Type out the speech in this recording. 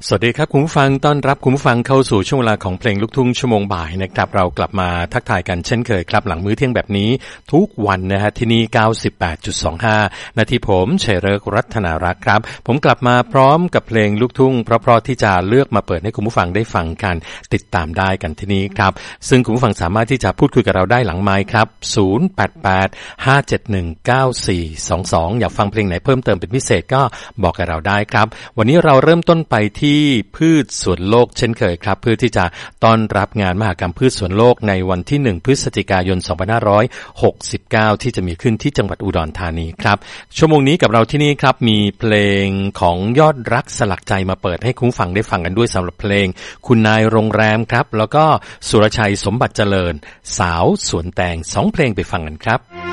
สวัสดีครับคุณผู้ฟังต้อนรับคุณผู้ฟังเข้าสู่ช่วงเวลาของเพลงลูกทุ่งชั่วโมงบ่ายนะครับเรากลับมาทักทายกันเช่นเคยครับหลังมื้อเที่ยงแบบนี้ทุกวันนะฮะที่นี่ 98.25 นาทีผมชัยฤกษ์รัตนารักษ์ครับผมกลับมาพร้อมกับเพลงลูกทุ่งเพราะๆที่จะเลือกมาเปิดให้คุณผู้ฟังได้ฟังกันติดตามได้กันที่นี่ครับซึ่งคุณผู้ฟังสามารถที่จะพูดคุยกับเราได้หลังไมค์ครับ088-571-9422อยากฟังเพลงไหนเพิ่มเติมเป็นพิเศษก็บอกกับเราได้ครับวันนี้เราเริ่มต้นไปที่พืชสวนโลกเช่นเคยครับเพื่อที่จะต้อนรับงานมหกรรมพืชสวนโลกในวันที่1พฤศจิกายน2569ที่จะมีขึ้นที่จังหวัดอุดรธานีครับชั่วโมงนี้กับเราที่นี่ครับมีเพลงของยอดรักสลักใจมาเปิดให้คุณฟังได้ฟังกันด้วยสำหรับเพลงคุณนายโรงแรมครับแล้วก็สุรชัยสมบัติเจริญสาวสวนแตง2เพลงไปฟังกันครับ